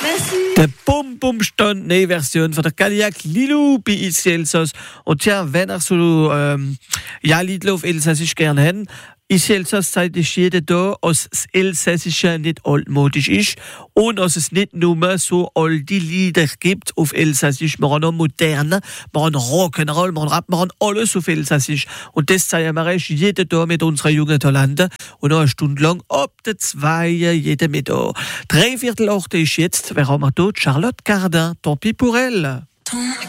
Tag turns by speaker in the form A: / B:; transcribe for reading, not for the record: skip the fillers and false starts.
A: Merci.
B: Der Bum-Bum-Stand, neue Version von der Cadillac Lilou bei uns Elsass. Und tja, wenn ihr so, Liedl auf Elsassisch gerne habt, ist Elsass seit jeder da, dass das Elsässische nicht altmodisch ist und dass es nicht nur so alte Lieder gibt auf Elsassisch. Wir haben noch moderne, wir haben Rock'n'Roll, wir haben Rap, wir haben alles auf Elsassisch. Und das zeigen wir euch jeder da mit unseren jungen Talenten. Und noch eine Stunde lang, ab der 2, jeder mit da. 3/4 ist jetzt, wer haben wir da? Charlotte Cardin, tant pis pour elle.